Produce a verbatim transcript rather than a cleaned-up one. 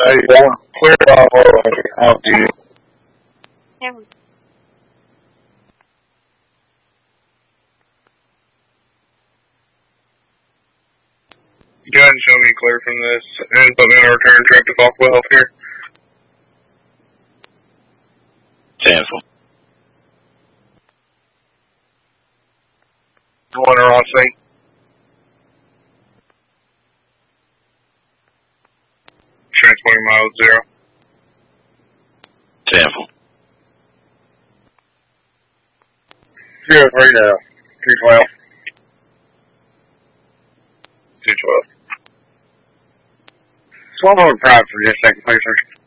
Hey, one, clear off uh, off you. Yeah. Go ahead and show me clear from this and put me on a return trip to Falkwell here. Cancel. One or on sync. Transporting miles zero. Cancel. Zero three now. Two twelve. Two twelve. Swallow a private for just a second, please, sir.